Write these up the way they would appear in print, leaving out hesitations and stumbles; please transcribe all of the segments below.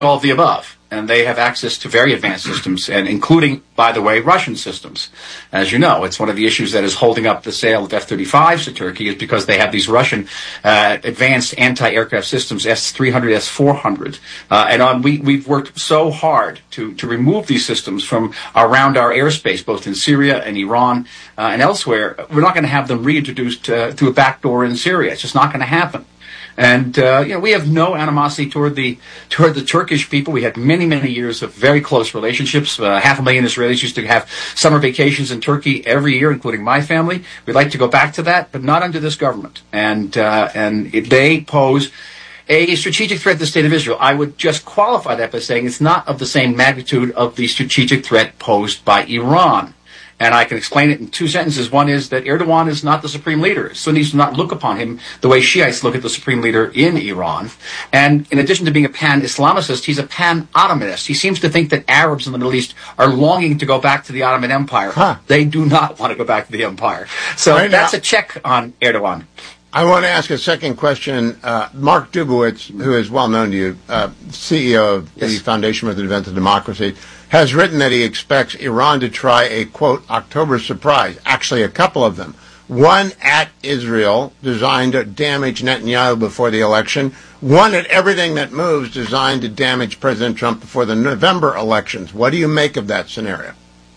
all of the above. And they have access to very advanced systems, and including, by the way, Russian systems. As you know, it's one of the issues that is holding up the sale of F-35s to Turkey is because they have these Russian advanced anti-aircraft systems, S-300, S-400. We've worked so hard to remove these systems from around our airspace, both in Syria and Iran and elsewhere. We're not going to have them reintroduced through a back door in Syria. It's just not going to happen. And, we have no animosity toward the Turkish people. We had many, many years of very close relationships. 500,000 Israelis used to have summer vacations in Turkey every year, including my family. We'd like to go back to that, but not under this government. And they pose a strategic threat to the state of Israel. I would just qualify that by saying it's not of the same magnitude of the strategic threat posed by Iran. And I can explain it in two sentences. One is that Erdogan is not the supreme leader. Sunnis do not look upon him the way Shiites look at the supreme leader in Iran. And in addition to being a pan-Islamicist, he's a pan-Ottomanist. He seems to think that Arabs in the Middle East are longing to go back to the Ottoman Empire. They do not want to go back to the empire. So that's a check on Erdogan. I want to ask a second question. Mark Dubowitz, who is well known to you, CEO of the Foundation for the Defense of Democracy, has written that he expects Iran to try a, quote, October surprise, actually a couple of them. One at Israel, designed to damage Netanyahu before the election. One at everything that moves, designed to damage President Trump before the November elections. What do you make of that scenario?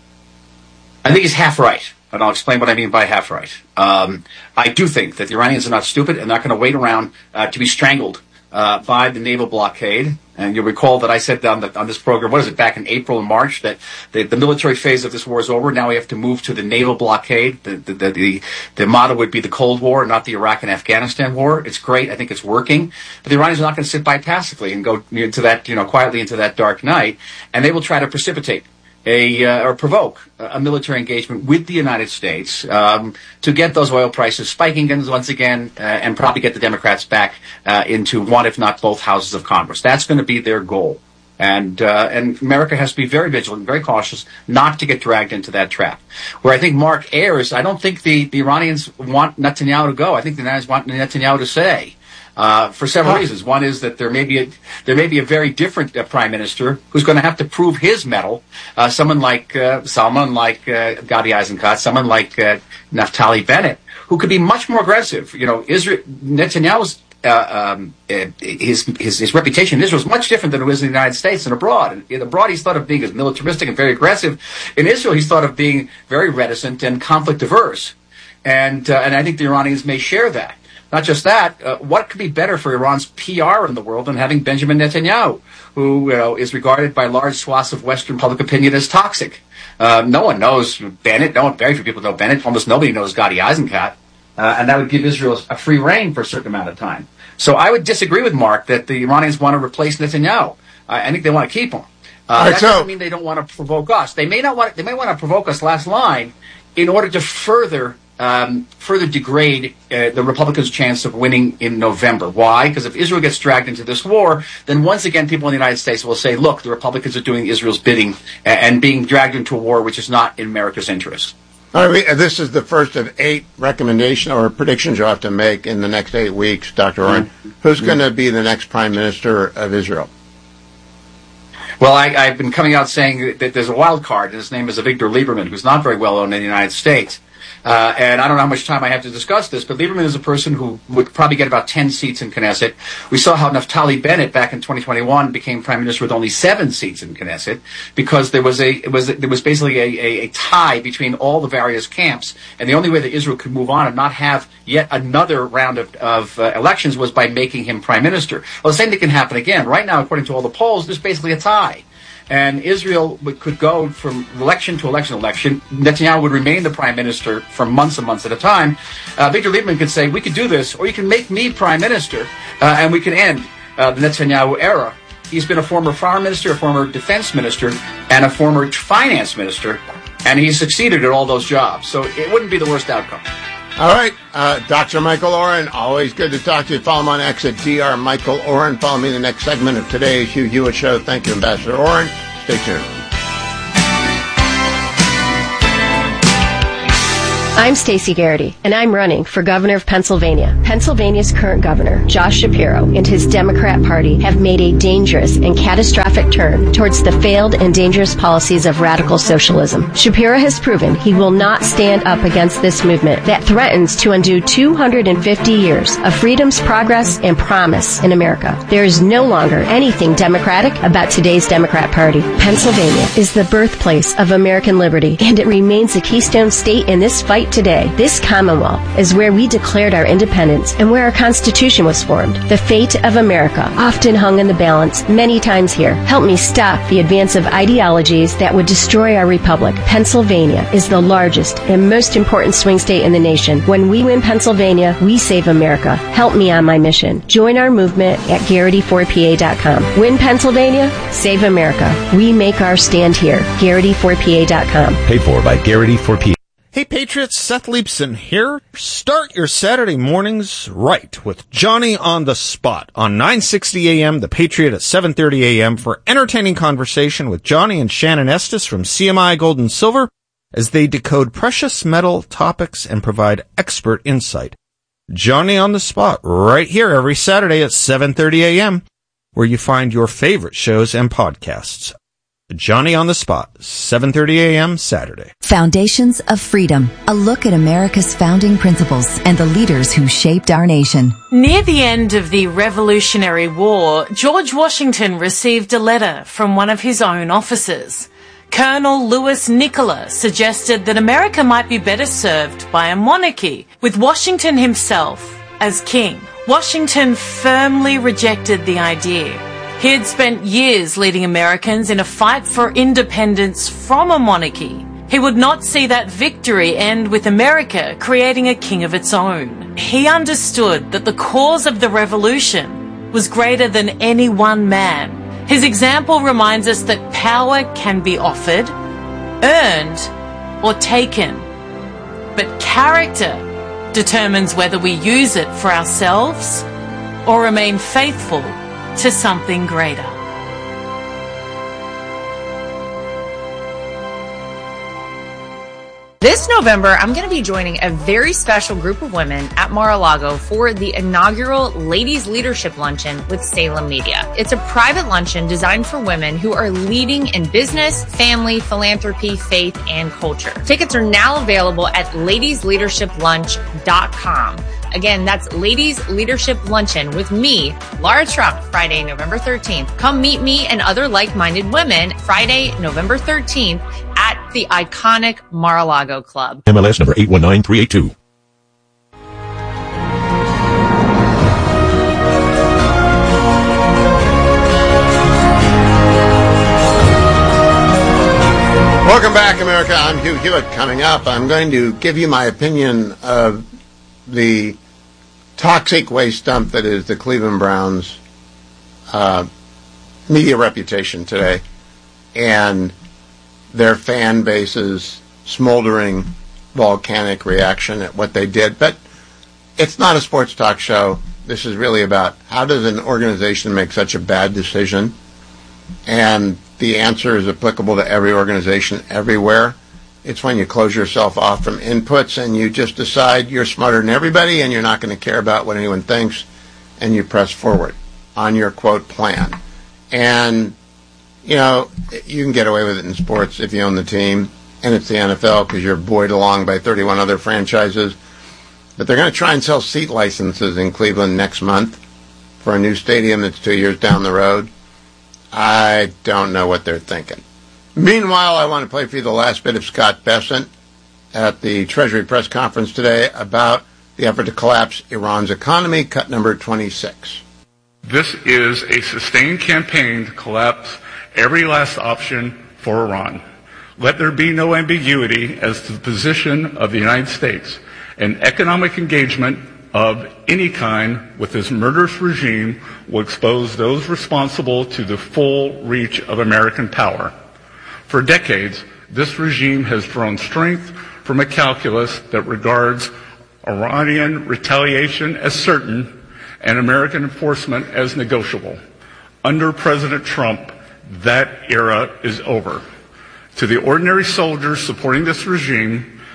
I think he's half right, and I'll explain what I mean by half right. I do think that the Iranians are not stupid and not going to wait around to be strangled by the naval blockade. And you'll recall that I said on this program, back in April and March, that the military phase of this war is over. Now we have to move to the naval blockade. The motto would be the Cold War, not the Iraq and Afghanistan war. It's great. I think it's working. But the Iranians are not going to sit by passively and go into that, quietly into that dark night. And they will try to precipitate or provoke a military engagement with the United States to get those oil prices spiking once again and probably get the Democrats back into one, if not both, houses of Congress. That's going to be their goal. And America has to be very vigilant, very cautious, not to get dragged into that trap. Where I think Mark errs, I don't think the Iranians want Netanyahu to go. I think the Iranians want Netanyahu to stay. For several reasons. One is that there may be a very different prime minister who's going to have to prove his mettle. Someone like Salman, like Gadi Eisenkot, someone like Naftali Bennett, who could be much more aggressive. Netanyahu's his reputation in Israel is much different than it was in the United States and abroad. Abroad, he's thought of being as militaristic and very aggressive. In Israel, he's thought of being very reticent and conflict averse. And I think the Iranians may share that. Not just that, what could be better for Iran's PR in the world than having Benjamin Netanyahu, who is regarded by large swaths of Western public opinion as toxic. No one knows Bennett. Very few people know Bennett. Almost nobody knows Gadi Eisenkot. And that would give Israel a free reign for a certain amount of time. So I would disagree with Mark that the Iranians want to replace Netanyahu. I think they want to keep him. That doesn't mean they don't want to provoke us. They may want to provoke us last line in order to further degrade the Republicans' chance of winning in November. Why? Because if Israel gets dragged into this war, then once again people in the United States will say, look, the Republicans are doing Israel's bidding and being dragged into a war which is not in America's interest. All right, this is the first of 8 recommendations or predictions you'll have to make in the next 8 weeks, Dr. Oren. Who's going to be the next prime minister of Israel? Well, I've been coming out saying that there's a wild card, and his name is Avigdor Lieberman, who's not very well known in the United States. And I don't know how much time I have to discuss this, but Lieberman is a person who would probably get about 10 seats in Knesset. We saw how Naftali Bennett back in 2021 became prime minister with only 7 seats in Knesset because there was basically a tie between all the various camps, and the only way that Israel could move on and not have yet another round of elections was by making him prime minister. Well, the same thing can happen again. Right now, according to all the polls, there's basically a tie. And Israel could go from election to election. Netanyahu would remain the prime minister for months and months at a time. Avigdor Lieberman could say, we could do this, or you can make me prime minister, and we can end the Netanyahu era. He's been a former foreign minister, a former defense minister, and a former finance minister, and he's succeeded at all those jobs. So it wouldn't be the worst outcome. All right, Dr. Michael Oren, always good to talk to you. Follow him on X at Dr. Michael Oren. Follow me in the next segment of today's Hugh Hewitt Show. Thank you, Ambassador Oren. Stay tuned. I'm Stacey Garrity, and I'm running for governor of Pennsylvania. Pennsylvania's current governor, Josh Shapiro, and his Democrat Party have made a dangerous and catastrophic turn towards the failed and dangerous policies of radical socialism. Shapiro has proven he will not stand up against this movement that threatens to undo 250 years of freedom's progress and promise in America. There is no longer anything democratic about today's Democrat Party. Pennsylvania is the birthplace of American liberty, and it remains a keystone state in this fight today. This Commonwealth is where we declared our independence and where our Constitution was formed. The fate of America often hung in the balance many times here. Help me stop the advance of ideologies that would destroy our republic. Pennsylvania is the largest and most important swing state in the nation. When we win Pennsylvania, we save America. Help me on my mission. Join our movement at Garrity4PA.com. Win Pennsylvania, save America. We make our stand here. Garrity4PA.com. Paid for by Garrity4PA. Hey Patriots, Seth Leibson here. Start your Saturday mornings right with Johnny on the Spot on 960 AM, The Patriot at 7:30 AM for entertaining conversation with Johnny and Shannon Estes from CMI Gold and Silver as they decode precious metal topics and provide expert insight. Johnny on the Spot right here every Saturday at 7:30 AM where you find your favorite shows and podcasts. Johnny on the Spot, 7:30 AM Saturday. Foundations of Freedom, a look at America's founding principles and the leaders who shaped our nation. Near the end of the Revolutionary War, George Washington received a letter from one of his own officers. Colonel Louis Nicola suggested that America might be better served by a monarchy, with Washington himself as king. Washington firmly rejected the idea. He had spent years leading Americans in a fight for independence from a monarchy. He would not see that victory end with America creating a king of its own. He understood that the cause of the revolution was greater than any one man. His example reminds us that power can be offered, earned, or taken. But character determines whether we use it for ourselves or remain faithful to something greater. This November, I'm going to be joining a very special group of women at Mar-a-Lago for the inaugural Ladies Leadership Luncheon with Salem Media. It's a private luncheon designed for women who are leading in business, family, philanthropy, faith, and culture. Tickets are now available at ladiesleadershiplunch.com. Again, that's Ladies Leadership Luncheon with me, Laura Trump, Friday, November 13th. Come meet me and other like-minded women Friday, November 13th at the iconic Mar-a-Lago Club. MLS number 819382. Welcome back, America. I'm Hugh Hewitt. Coming up, I'm going to give you my opinion of the toxic waste dump that is the Cleveland Browns media reputation today, and their fan base's smoldering volcanic reaction at what they did. But it's not a sports talk show. This is really about how does an organization make such a bad decision, and the answer is applicable to every organization everywhere. It's when you close yourself off from inputs and you just decide you're smarter than everybody and you're not going to care about what anyone thinks, and you press forward on your, quote, plan. And, you know, you can get away with it in sports if you own the team, and it's the NFL because you're buoyed along by 31 other franchises. But they're going to try and sell seat licenses in Cleveland next month for a new stadium that's 2 years down the road. I don't know what they're thinking. Meanwhile, I want to play for you the last bit of Scott Bessent at the Treasury press conference today about the effort to collapse Iran's economy, cut number 26. This is a sustained campaign to collapse every last option for Iran. Let there be no ambiguity as to the position of the United States. An economic engagement of any kind with this murderous regime will expose those responsible to the full reach of American power. For decades, this regime has drawn strength from a calculus that regards Iranian retaliation as certain and American enforcement as negotiable. Under President Trump, that era is over. To the ordinary soldiers supporting this regime,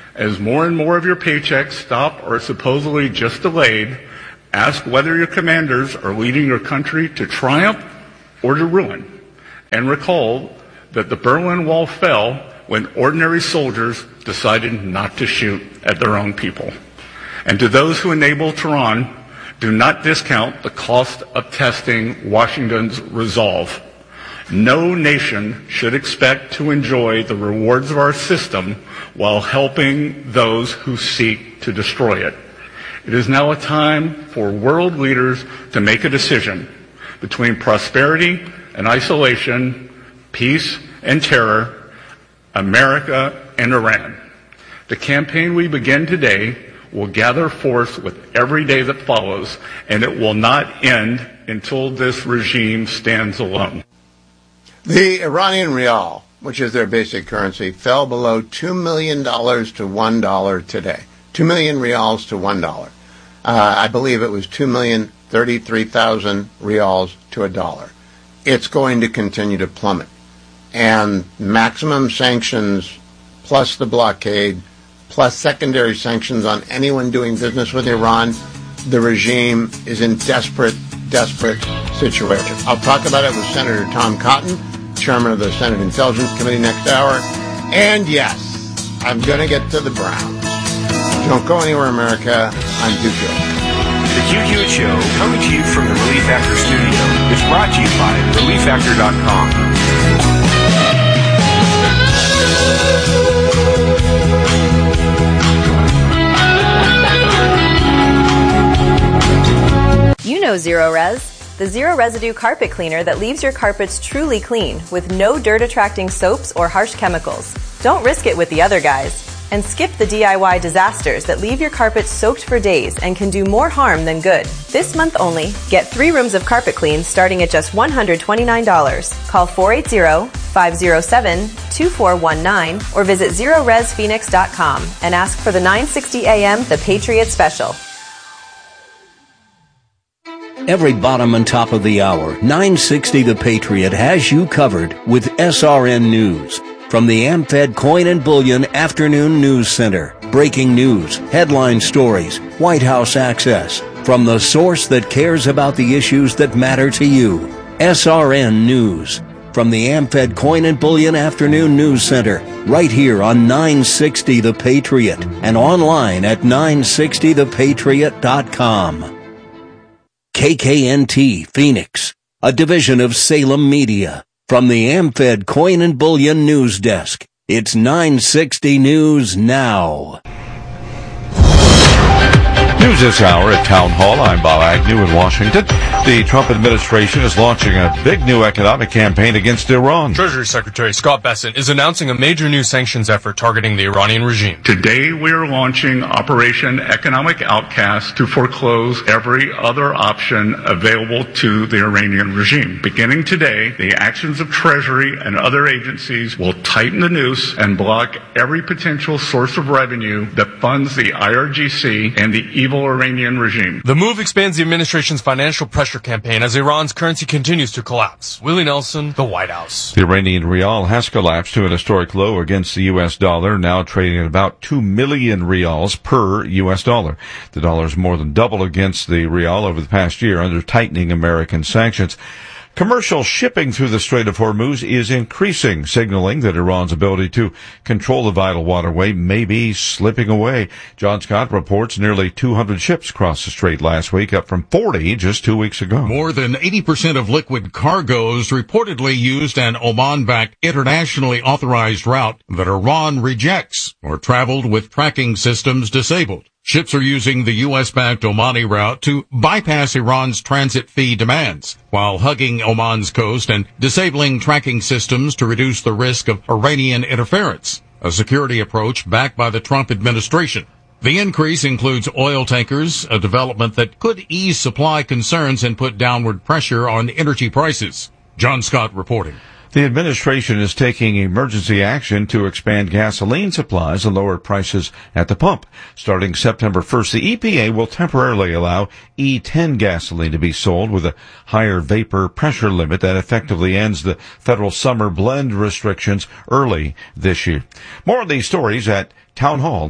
As more and more of your paychecks stop or are supposedly just delayed, ask whether your commanders are leading your country to triumph or to ruin. And recall that the Berlin Wall fell when ordinary soldiers decided not to shoot at their own people. And to those who enable Tehran, do not discount the cost of testing Washington's resolve. No nation should expect to enjoy the rewards of our system while helping those who seek to destroy it. It is now a time for world leaders to make a decision between prosperity and isolation, peace and terror, America and Iran. The campaign we begin today will gather force with every day that follows, and it will not end until this regime stands alone. The Iranian rial, which is their basic currency, fell below $2 million to $1 today. 2 million rials to $1. I believe it was 2,033,000 rials to $1. It's going to continue to plummet. And maximum sanctions plus the blockade plus secondary sanctions on anyone doing business with Iran, the regime is in desperate situation. I'll talk about it with Senator Tom Cotton, chairman of the Senate Intelligence Committee, next hour. And yes, I'm going to get to the Browns. Don't go anywhere, America. I'm Duke Hill. The Hugh Hewitt Show, coming to you from the Relief Factor studio, is brought to you by ReliefFactor.com. You know Zero Res, the zero residue carpet cleaner that leaves your carpets truly clean with no dirt-attracting soaps or harsh chemicals. Don't risk it with the other guys. And skip the DIY disasters that leave your carpet soaked for days and can do more harm than good. This month only, get 3 rooms of carpet clean starting at just $129. Call 480-507-2419 or visit ZeroResPhoenix.com and ask for the 960 AM The Patriot Special. Every bottom and top of the hour, 960 The Patriot has you covered with SRN News. From the AmFed Coin and Bullion Afternoon News Center. Breaking news, headline stories, White House access. From the source that cares about the issues that matter to you. SRN News. From the AmFed Coin and Bullion Afternoon News Center. Right here on 960 The Patriot. And online at 960thepatriot.com. KKNT Phoenix. A division of Salem Media. From the AmFed Coin and Bullion News Desk, it's 960 News Now. News this hour at Town Hall. I'm Bob Agnew in Washington. The Trump administration is launching a big new economic campaign against Iran. Treasury Secretary Scott Bessent is announcing a major new sanctions effort targeting the Iranian regime. Today we are launching Operation Economic Outcast to foreclose every other option available to the Iranian regime. Beginning today, the actions of Treasury and other agencies will tighten the noose and block every potential source of revenue that funds the IRGC and the evil Iranian regime. The move expands the administration's financial pressure campaign as Iran's currency continues to collapse. Willie Nelson, the White House. The Iranian rial has collapsed to an historic low against the U.S. dollar, now trading at about 2 million rials per U.S. dollar. The dollar is more than double against the rial over the past year under tightening American sanctions. Commercial shipping through the Strait of Hormuz is increasing, signaling that Iran's ability to control the vital waterway may be slipping away. John Scott reports nearly 200 ships crossed the strait last week, up from 40 just 2 weeks ago. More than 80% of liquid cargoes reportedly used an Oman-backed internationally authorized route that Iran rejects or traveled with tracking systems disabled. Ships are using the U.S.-backed Omani route to bypass Iran's transit fee demands, while hugging Oman's coast and disabling tracking systems to reduce the risk of Iranian interference, a security approach backed by the Trump administration. The increase includes oil tankers, a development that could ease supply concerns and put downward pressure on energy prices. John Scott reporting. The administration is taking emergency action to expand gasoline supplies and lower prices at the pump. Starting September 1st, the EPA will temporarily allow E10 gasoline to be sold with a higher vapor pressure limit that effectively ends the federal summer blend restrictions early this year. More of these stories at townhall.com.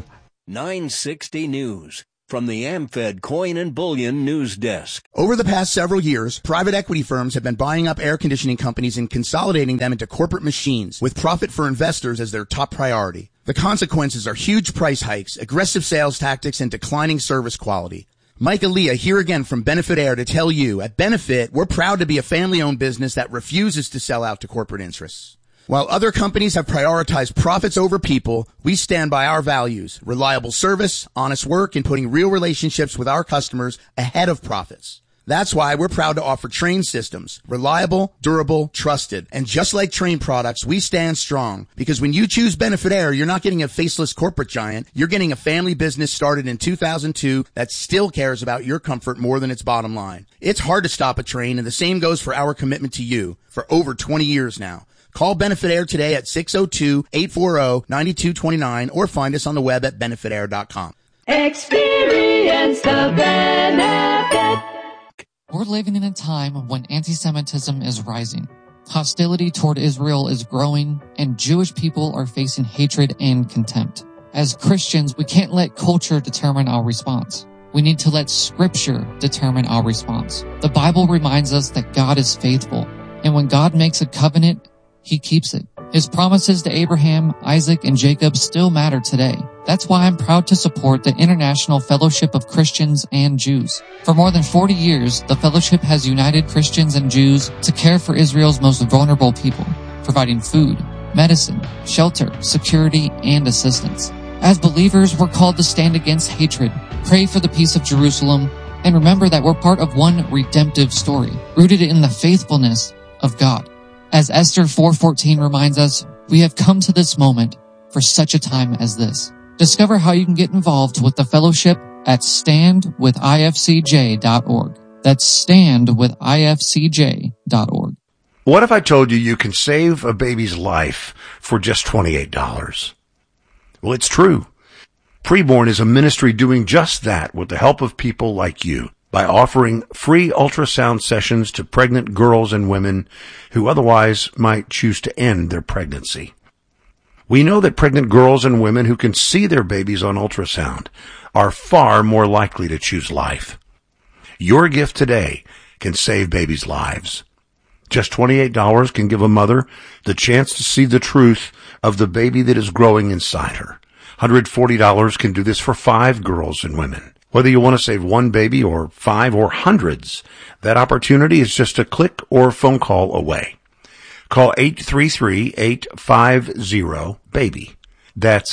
960 News. From the AmFed Coin and Bullion News Desk. Over the past several years, private equity firms have been buying up air conditioning companies and consolidating them into corporate machines, with profit for investors as their top priority. The consequences are huge price hikes, aggressive sales tactics, and declining service quality. Mike Aaliyah here again from Benefit Air to tell you, at Benefit, we're proud to be a family-owned business that refuses to sell out to corporate interests. While other companies have prioritized profits over people, we stand by our values: reliable service, honest work, and putting real relationships with our customers ahead of profits. That's why we're proud to offer Trane systems. Reliable, durable, trusted. And just like Trane products, we stand strong. Because when you choose Benefit Air, you're not getting a faceless corporate giant. You're getting a family business started in 2002 that still cares about your comfort more than its bottom line. It's hard to stop a Trane, and the same goes for our commitment to you for over 20 years now. Call Benefit Air today at 602-840-9229 or find us on the web at benefitair.com. Experience the benefit. We're living in a time when anti-Semitism is rising. Hostility toward Israel is growing, and Jewish people are facing hatred and contempt. As Christians, we can't let culture determine our response. We need to let Scripture determine our response. The Bible reminds us that God is faithful, and when God makes a covenant, He keeps it. His promises to Abraham, Isaac, and Jacob still matter today. That's why I'm proud to support the International Fellowship of Christians and Jews. For more than 40 years, the fellowship has united Christians and Jews to care for Israel's most vulnerable people, providing food, medicine, shelter, security, and assistance. As believers, we're called to stand against hatred, pray for the peace of Jerusalem, and remember that we're part of one redemptive story, rooted in the faithfulness of God. As Esther 4:14 reminds us, we have come to this moment for such a time as this. Discover how you can get involved with the fellowship at standwithifcj.org. That's standwithifcj.org. What if I told you you can save a baby's life for just $28? Well, it's true. Preborn is a ministry doing just that with the help of people like you, by offering free ultrasound sessions to pregnant girls and women who otherwise might choose to end their pregnancy. We know that pregnant girls and women who can see their babies on ultrasound are far more likely to choose life. Your gift today can save babies' lives. Just $28 can give a mother the chance to see the truth of the baby that is growing inside her. $140 can do this for 5 girls and women. Whether you want to save one baby or 5 or hundreds, that opportunity is just a click or phone call away. Call 833-850-BABY. That's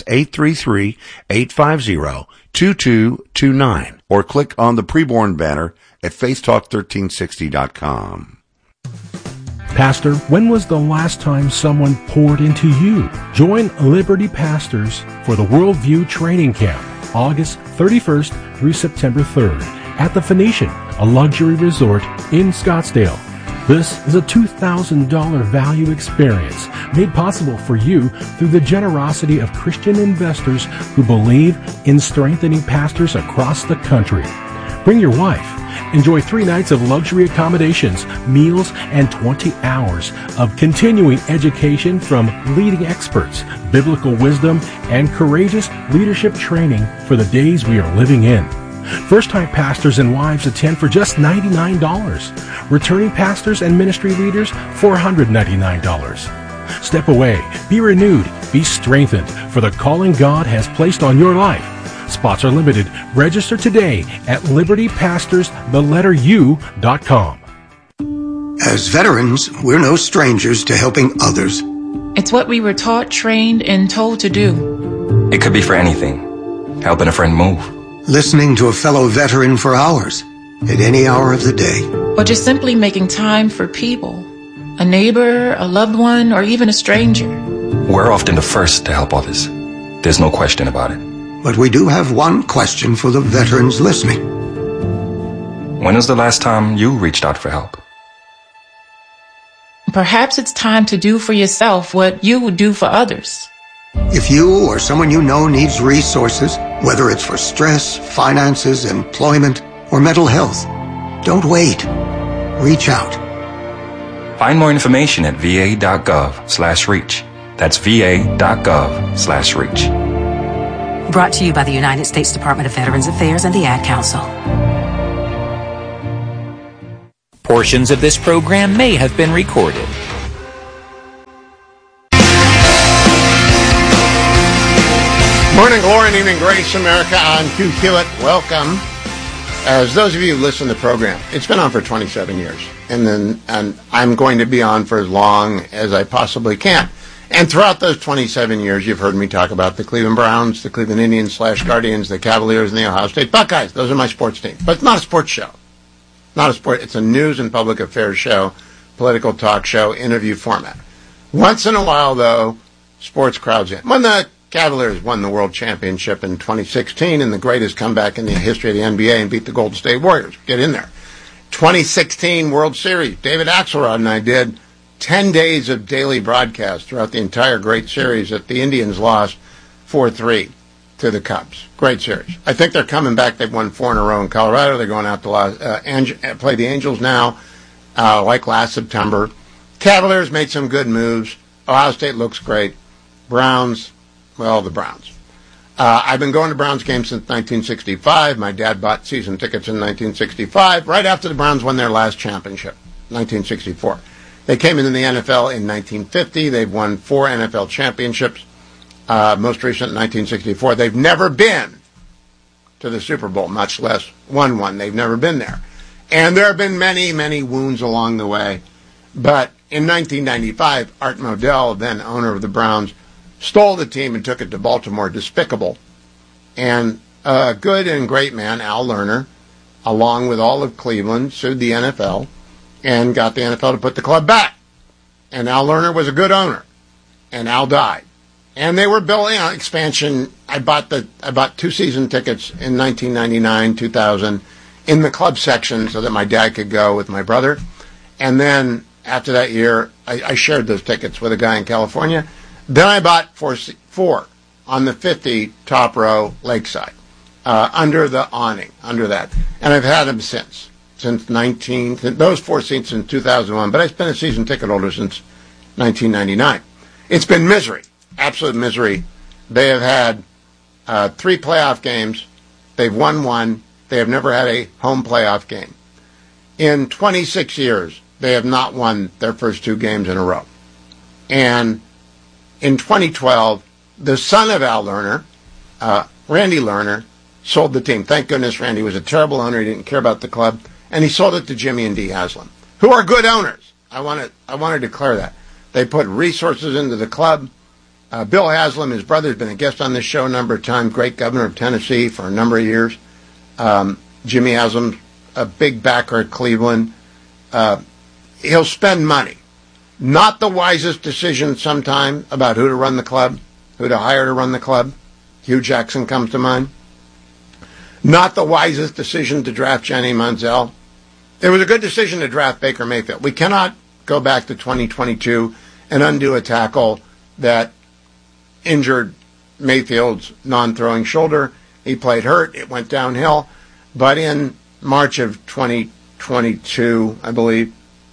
833-850-2229. Or click on the Preborn banner at faithtalk1360.com. Pastor, when was the last time someone poured into you? Join Liberty Pastors for the Worldview Training Camp, August 31st through September 3rd at the Phoenician, a luxury resort in Scottsdale. This is a $2,000 value experience made possible for you through the generosity of Christian investors who believe in strengthening pastors across the country. Bring your wife. Enjoy 3 nights of luxury accommodations, meals, and 20 hours of continuing education from leading experts, biblical wisdom, and courageous leadership training for the days we are living in. First-time pastors and wives attend for just $99. Returning pastors and ministry leaders, $499. Step away, be renewed, be strengthened for the calling God has placed on your life. Spots are limited. Register today at libertypastorstheletteru.com. As veterans, we're no strangers to helping others. It's what we were taught, trained, and told to do. It could be for anything. Helping a friend move. Listening to a fellow veteran for hours, at any hour of the day. Or just simply making time for people. A neighbor, a loved one, or even a stranger. We're often the first to help others. There's no question about it. But we do have one question for the veterans listening. When was the last time you reached out for help? Perhaps it's time to do for yourself what you would do for others. If you or someone you know needs resources, whether it's for stress, finances, employment, or mental health, don't wait. Reach out. Find more information at va.gov/reach. That's va.gov/reach. Brought to you by the United States Department of Veterans Affairs and the Ad Council. Portions of this program may have been recorded. Morning glory and evening grace, America. I'm Hugh Hewitt. Welcome. As those of you who listen to the program, it's been on for 27 years. And I'm going to be on for as long as I possibly can. And throughout those 27 years, you've heard me talk about the Cleveland Browns, the Cleveland Indians / Guardians, the Cavaliers, and the Ohio State Buckeyes. Those are my sports teams. But it's not a sports show. Not a sport. It's a news and public affairs show, political talk show, interview format. Once in a while, though, sports crowds in. When the Cavaliers won the World Championship in 2016 and the greatest comeback in the history of the NBA and beat the Golden State Warriors. Get in there. 2016 World Series. David Axelrod and I did 10 days of daily broadcast throughout the entire great series that the Indians lost 4-3 to the Cubs. Great series. I think they're coming back. They've won 4 in a row in Colorado. They're going out to play the Angels now, like last September. Cavaliers made some good moves. Ohio State looks great. Browns, well, the Browns. I've been going to Browns games since 1965. My dad bought season tickets in 1965, right after the Browns won their last championship, 1964. They came into the NFL in 1950. They've won 4 NFL championships, most recent in 1964. They've never been to the Super Bowl, much less won one. They've never been there. And there have been many, many wounds along the way. But in 1995, Art Modell, then owner of the Browns, stole the team and took it to Baltimore. Despicable. And a good and great man, Al Lerner, along with all of Cleveland, sued the NFL and got the NFL to put the club back. And Al Lerner was a good owner. And Al died. And they were building expansion. I bought 2 season tickets in 1999, 2000, in the club section so that my dad could go with my brother. And then after that year, I shared those tickets with a guy in California. Then I bought 4 on the 50 top row lakeside, under the awning, under that. And I've had them since those 4 seats in 2001. But I've been a season ticket holder since 1999. It's been misery, absolute misery. They have had 3 playoff games. They've won 1. They have never had a home playoff game. In 26 years, they have not won their first 2 games in a row. And in 2012, the son of Al Lerner, Randy Lerner, sold the team. Thank goodness Randy was a terrible owner. He didn't care about the club. And he sold it to Jimmy and Dee Haslam, who are good owners. I want to declare that. They put resources into the club. Bill Haslam, his brother, has been a guest on this show a number of times, great governor of Tennessee for a number of years. Jimmy Haslam, a big backer at Cleveland. He'll spend money. Not the wisest decision sometime about who to run the club, who to hire to run the club. Hugh Jackson comes to mind. Not the wisest decision to draft Johnny Manziel. It was a good decision to draft Baker Mayfield. We cannot go back to 2022 and undo a tackle that injured Mayfield's non-throwing shoulder. He played hurt. It went downhill. But in March of 2022, I believe,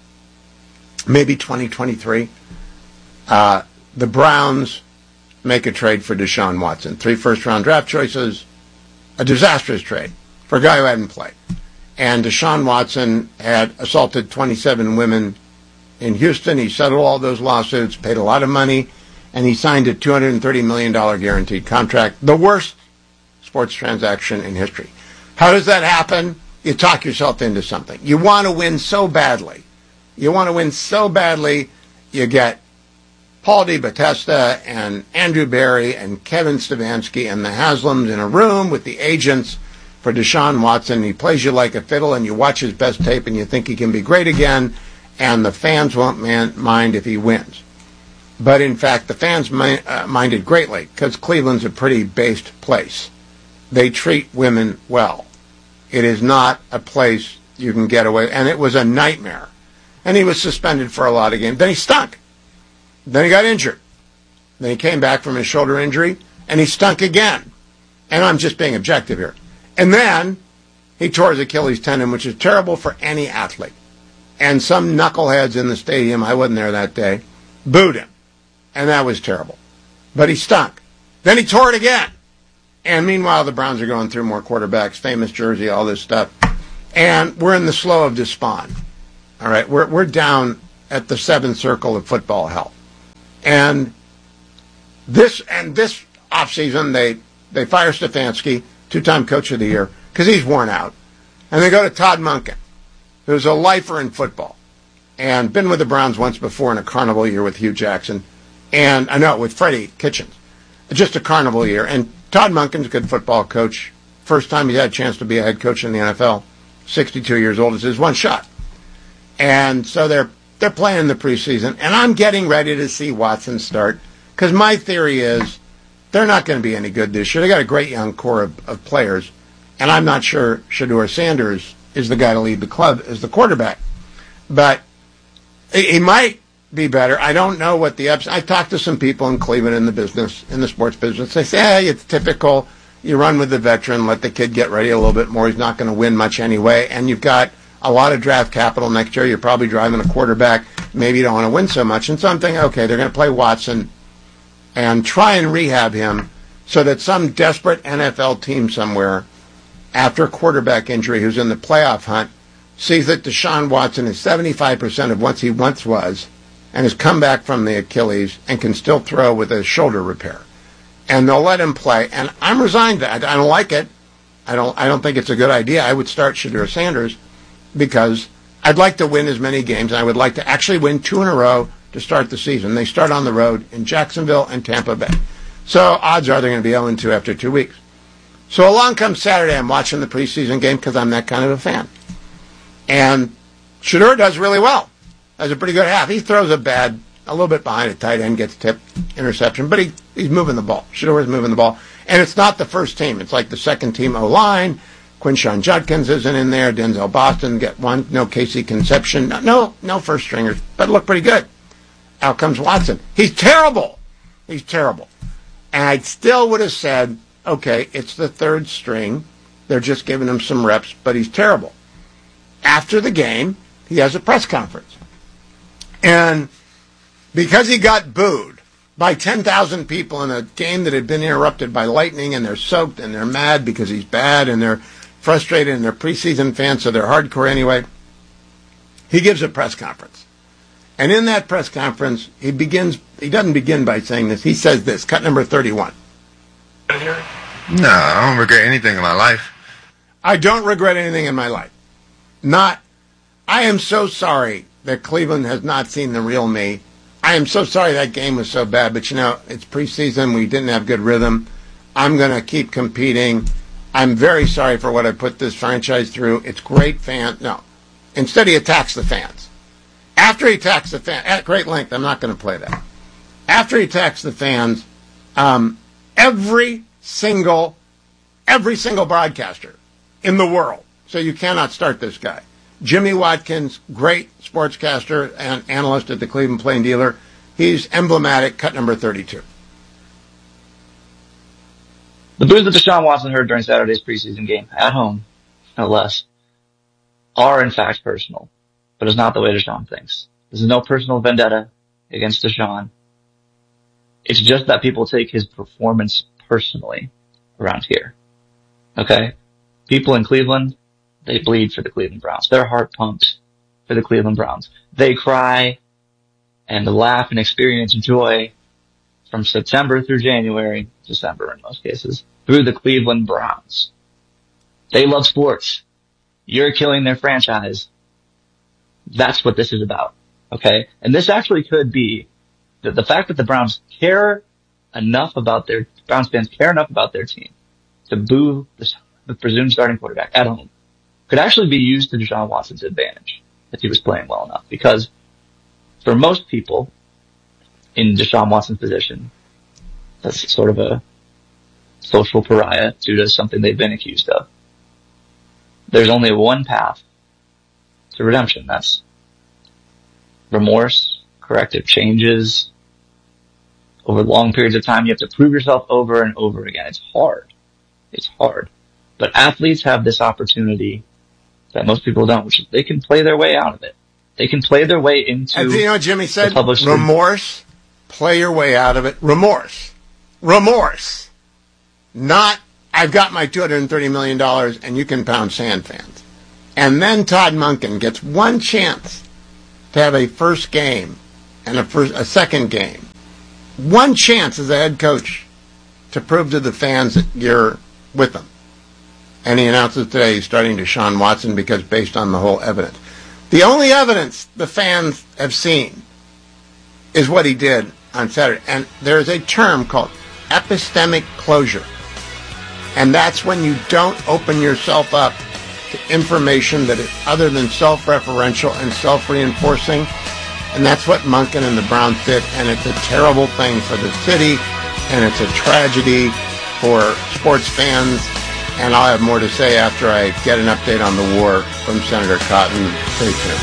maybe 2023, the Browns make a trade for Deshaun Watson. 3 first-round draft choices, a disastrous trade for a guy who hadn't played. And Deshaun Watson had assaulted 27 women in Houston. He settled all those lawsuits, paid a lot of money, and he signed a $230 million guaranteed contract, the worst sports transaction in history. How does that happen? You talk yourself into something. You want to win so badly. You get Paul DeBattista and Andrew Berry and Kevin Stefanski and the Haslams in a room with the agents for Deshaun Watson. He plays you like a fiddle, and you watch his best tape, and you think he can be great again, and the fans won't mind if he wins. But in fact, the fans minded greatly, because Cleveland's a pretty based place. They treat women well. It is not a place you can get away, and it was a nightmare. And he was suspended for a lot of games. Then he stunk. Then he got injured. Then he came back from his shoulder injury, and he stunk again. And I'm just being objective here. And then he tore his Achilles tendon, which is terrible for any athlete. And some knuckleheads in the stadium, I wasn't there that day, booed him. And that was terrible. But he stunk. Then he tore it again. And meanwhile, the Browns are going through more quarterbacks, famous jersey, all this stuff. And we're in the slough of despond. All right, we're down at the seventh circle of football hell. And this offseason, they fire Stefanski, two-time coach of the year, because he's worn out. And they go to Todd Monken, who's a lifer in football, and been with the Browns once before in a carnival year with Hugh Jackson, and I know with Freddie Kitchens, just a carnival year. And Todd Monken's a good football coach. First time he's had a chance to be a head coach in the NFL. 62 years old. It's his one shot. And so they're playing the preseason, and I'm getting ready to see Watson start, because my theory is they're not going to be any good this year. They got a great young core of players, and I'm not sure Shedeur Sanders is the guy to lead the club as the quarterback. But he might be better. I don't know what the ups. I talked to some people in Cleveland in the sports business. They say, hey, it's typical. You run with the veteran, let the kid get ready a little bit more. He's not going to win much anyway. And you've got a lot of draft capital next year. You're probably driving a quarterback. Maybe you don't want to win so much. And so I'm thinking, okay, they're going to play Watson and try and rehab him so that some desperate NFL team somewhere, after a quarterback injury who's in the playoff hunt, sees that Deshaun Watson is 75% of what he once was and has come back from the Achilles and can still throw with a shoulder repair. And they'll let him play. And I'm resigned to that. I don't like it. I don't think it's a good idea. I would start Shedeur Sanders because I'd like to win as many games, and I would like to actually win 2 in a row to start the season. They start on the road in Jacksonville and Tampa Bay. So odds are they're going to be 0-2 after 2 weeks. So along comes Saturday. I'm watching the preseason game because I'm that kind of a fan. And Shedeur does really well. Has a pretty good half. He throws a little bit behind a tight end, gets tipped, interception, but he's moving the ball. Shedeur is moving the ball. And it's not the first team. It's like the second team O-line. Quinshon Judkins isn't in there. Denzel Boston get one. No Casey Conception. No first stringers, but look pretty good. Out comes Watson. He's terrible. And I still would have said, okay, it's the third string. They're just giving him some reps, but he's terrible. After the game, he has a press conference. And because he got booed by 10,000 people in a game that had been interrupted by lightning, and they're soaked and they're mad because he's bad and they're frustrated and they're preseason fans, so they're hardcore anyway, he gives a press conference. And in that press conference, he doesn't begin by saying this. He says this, cut number 31. No, I don't regret anything in my life. I don't regret anything in my life. I am so sorry that Cleveland has not seen the real me. I am so sorry that game was so bad, but it's preseason. We didn't have good rhythm. I'm going to keep competing. I'm very sorry for what I put this franchise through. It's great fans. No. Instead, he attacks the fans. After he attacks the fans, at great length, I'm not going to play that. After he attacks the fans, every single broadcaster in the world, so you cannot start this guy. Jimmy Watkins, great sportscaster and analyst at the Cleveland Plain Dealer. He's emblematic, cut number 32. The boos that Deshaun Watson heard during Saturday's preseason game, at home, no less, are in fact personal, but it's not the way Deshaun thinks. There's no personal vendetta against Deshaun. It's just that people take his performance personally around here. Okay? People in Cleveland, they bleed for the Cleveland Browns. Their heart pumps for the Cleveland Browns. They cry and laugh and experience joy from September through January, December in most cases, through the Cleveland Browns. They love sports. You're killing their franchise. That's what this is about. Okay? And this actually could be the fact that the Browns fans care enough about their team to boo the presumed starting quarterback at home could actually be used to Deshaun Watson's advantage if he was playing well enough. Because for most people in Deshaun Watson's position, that's sort of a social pariah due to something they've been accused of. There's only one path to redemption. That's remorse, corrective changes. Over long periods of time, you have to prove yourself over and over again. It's hard. But athletes have this opportunity that most people don't, which is they can play their way out of it. They can play their way into. And you know what Jimmy said? Remorse. Play your way out of it. Remorse. Not I've got my $230 million, and you can pound sand, fans. And then Todd Monken gets one chance to have a first game and a second game. One chance as a head coach to prove to the fans that you're with them. And he announces today he's starting Deshaun Watson because based on the whole evidence. The only evidence the fans have seen is what he did on Saturday. And there is a term called epistemic closure. And that's when you don't open yourself up to information that is other than self-referential and self-reinforcing. And that's what Monken and the Browns did. And it's a terrible thing for the city. And it's a tragedy for sports fans. And I'll have more to say after I get an update on the war from Senator Cotton. Stay tuned.